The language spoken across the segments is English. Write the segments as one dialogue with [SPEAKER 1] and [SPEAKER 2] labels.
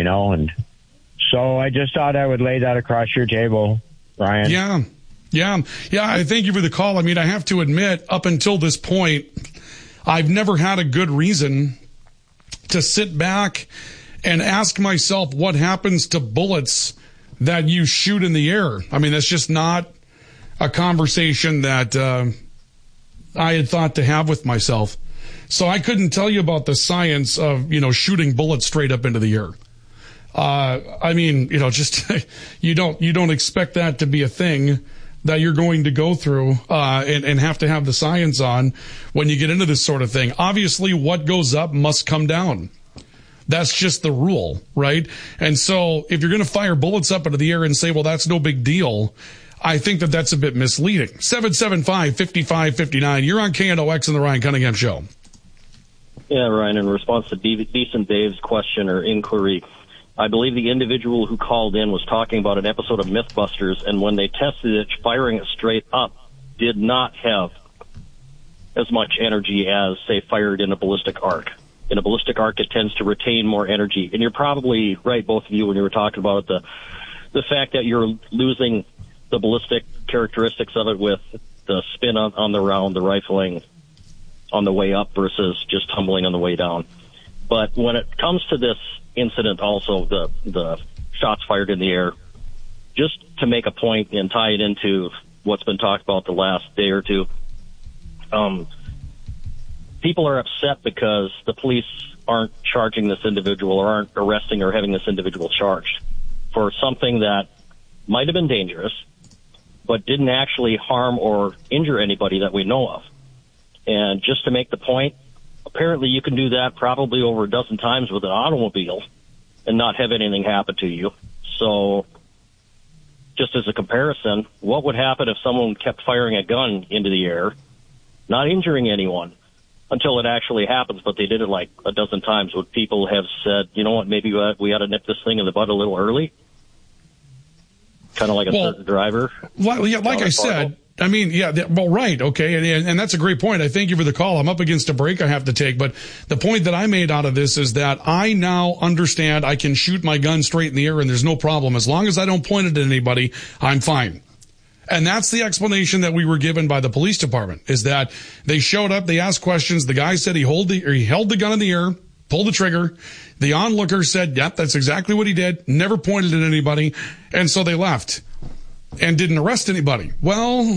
[SPEAKER 1] and so I just thought I would lay that across your table, Ryan.
[SPEAKER 2] Yeah. I thank you for the call. I mean, I have to admit, up until this point, I've never had a good reason to sit back and ask myself what happens to bullets that you shoot in the air. I mean, that's just not a conversation that I had thought to have with myself. So I couldn't tell you about the science of, shooting bullets straight up into the air. I mean, just you don't expect that to be a thing that you're going to go through and have to have the science on when you get into this sort of thing. Obviously, what goes up must come down. That's just the rule, right? And so if you're going to fire bullets up into the air and say, well, that's no big deal, I think that that's a bit misleading. 775-5559. You're on KNOX and the Ryan Cunningham Show.
[SPEAKER 3] Yeah, Ryan, in response to Decent Dave's question or inquiry, I believe the individual who called in was talking about an episode of Mythbusters, and when they tested it, firing it straight up did not have as much energy as, say, fired in a ballistic arc. In a ballistic arc, it tends to retain more energy. And you're probably right, both of you, when you were talking about the fact that you're losing the ballistic characteristics of it with the spin on the round, the rifling on the way up versus just tumbling on the way down. But when it comes to this incident, also the shots fired in the air, just to make a point and tie it into what's been talked about the last day or two, people are upset because the police aren't charging this individual or aren't arresting or having this individual charged for something that might have been dangerous but didn't actually harm or injure anybody that we know of. And just to make the point, apparently you can do that probably over a dozen times with an automobile and not have anything happen to you. So just as a comparison, what would happen if someone kept firing a gun into the air, not injuring anyone, until it actually happens, but they did it like a dozen times? Would people have said, you know what, maybe we ought to nip this thing in the bud a little early? Kind of like a certain driver?
[SPEAKER 2] Well, yeah, like I said, I mean, yeah, well, right, okay, and that's a great point. I thank you for the call. I'm up against a break I have to take, but the point that I made out of this is that I now understand I can shoot my gun straight in the air and there's no problem. As long as I don't point it at anybody, I'm fine. And that's the explanation that we were given by the police department, is that they showed up, they asked questions, the guy said he held the gun in the air, pulled the trigger. The onlooker said, yep, that's exactly what he did, never pointed at anybody, and so they left and didn't arrest anybody. Well,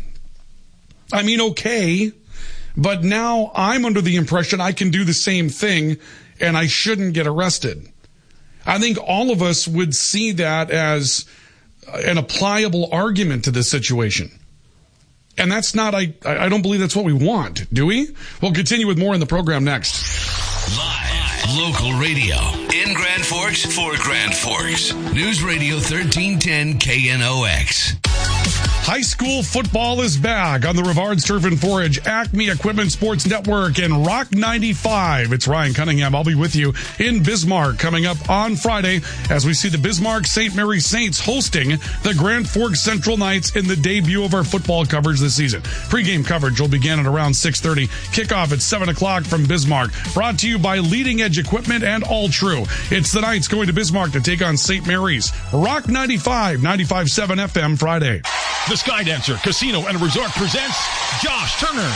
[SPEAKER 2] I mean, okay, but now I'm under the impression I can do the same thing and I shouldn't get arrested. I think all of us would see that as an applicable argument to this situation. And that's not, I don't believe that's what we want, do we? We'll continue with more in the program next.
[SPEAKER 4] Live, local radio, in Grand Forks, for Grand Forks. News Radio 1310 KNOX.
[SPEAKER 2] High school football is back on the Rivards Turf and Forage, Acme Equipment Sports Network, and Rock 95. It's Ryan Cunningham. I'll be with you in Bismarck coming up on Friday as we see the Bismarck St. Mary Saints hosting the Grand Forks Central Knights in the debut of our football coverage this season. Pre-game coverage will begin at around 6:30. Kickoff at 7 o'clock from Bismarck. Brought to you by Leading Edge Equipment and All True. It's the Knights going to Bismarck to take on St. Mary's. Rock 95, 95.7 FM Friday.
[SPEAKER 5] The Skydancer Casino and Resort presents Josh Turner.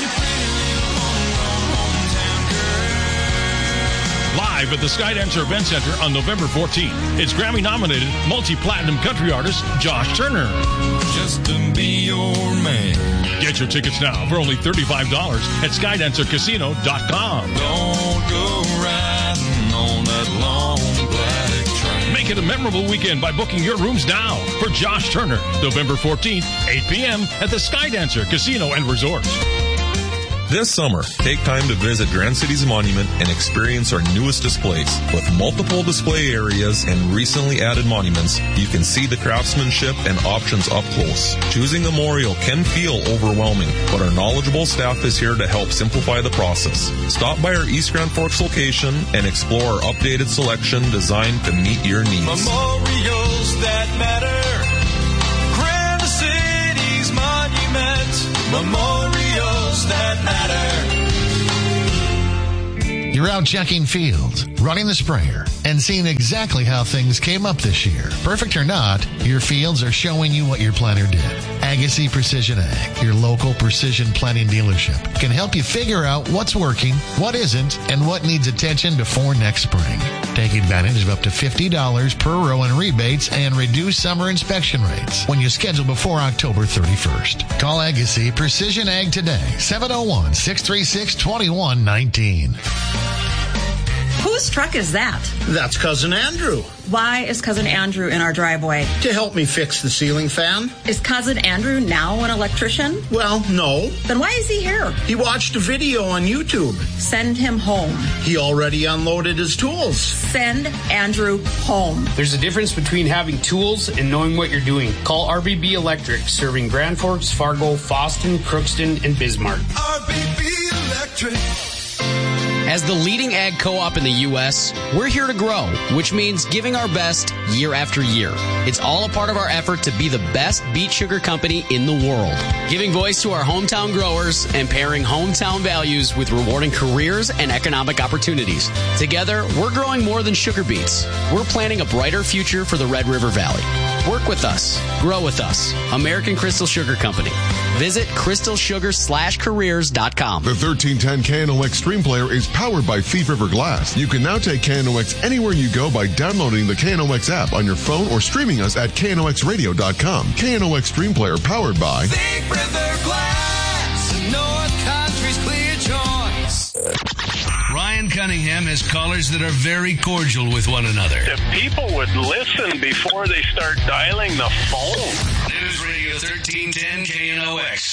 [SPEAKER 5] Live at the Skydancer Event Center on November 14th. It's Grammy-nominated multi-platinum country artist Josh Turner.
[SPEAKER 6] Just to be your man.
[SPEAKER 5] Get your tickets now for only $35 at SkydancerCasino.com.
[SPEAKER 6] Don't go riding on that long black train.
[SPEAKER 5] Make it a memorable weekend by booking your rooms now for Josh Turner, November 14th, 8 p.m. at the Skydancer Casino and Resort.
[SPEAKER 7] This summer, take time to visit Grand Cities Monument and experience our newest displays. With multiple display areas and recently added monuments, you can see the craftsmanship and options up close. Choosing a memorial can feel overwhelming, but our knowledgeable staff is here to help simplify the process. Stop by our East Grand Forks location and explore our updated selection designed to meet your needs.
[SPEAKER 6] Memorials that matter. Grand Cities Monument. Memorials that matter.
[SPEAKER 8] You're out checking fields, running the sprayer, and seeing exactly how things came up this year. Perfect or not, your fields are showing you what your planter did. Agassi Precision Ag, your local precision planting dealership, can help you figure out what's working, what isn't, and what needs attention before next spring. Take advantage of up to $50 per row in rebates and reduced summer inspection rates when you schedule before October 31st. Call Agassi Precision Ag today, 701-636-2119.
[SPEAKER 9] Whose truck is that?
[SPEAKER 10] That's Cousin Andrew.
[SPEAKER 9] Why is Cousin Andrew in our driveway?
[SPEAKER 10] To help me fix the ceiling fan.
[SPEAKER 9] Is Cousin Andrew now an electrician?
[SPEAKER 10] Well, no.
[SPEAKER 9] Then why is he here?
[SPEAKER 10] He watched a video on YouTube.
[SPEAKER 9] Send him home.
[SPEAKER 10] He already unloaded his tools.
[SPEAKER 9] Send Andrew home.
[SPEAKER 11] There's a difference between having tools and knowing what you're doing. Call RBB Electric, serving Grand Forks, Fargo, Fosston, Crookston, and Bismarck.
[SPEAKER 6] RBB Electric.
[SPEAKER 12] As the leading ag co-op in the U.S., we're here to grow, which means giving our best year after year. It's all a part of our effort to be the best beet sugar company in the world. Giving voice to our hometown growers and pairing hometown values with rewarding careers and economic opportunities. Together, we're growing more than sugar beets. We're planting a brighter future for the Red River Valley. Work with us. Grow with us. American Crystal Sugar Company. Visit crystalsugar/careers.com.
[SPEAKER 13] The 1310 KNOX Stream Player is powered by Thief River Glass. You can now take KNOX anywhere you go by downloading the KNOX app on your phone or streaming us at knoxradio.com. KNOX Stream Player powered by
[SPEAKER 6] Thief River Glass, North Country's clear choice.
[SPEAKER 4] Ryan Cunningham has callers that are very cordial with one another.
[SPEAKER 14] If people would listen before they start dialing the phone.
[SPEAKER 4] News Radio 1310 KNOX.